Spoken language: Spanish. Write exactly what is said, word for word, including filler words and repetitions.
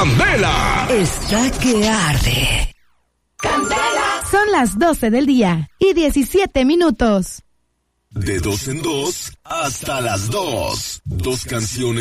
Candela está que arde. Candela. Son las doce del día y diecisiete minutos. De dos en dos hasta las dos. Dos canciones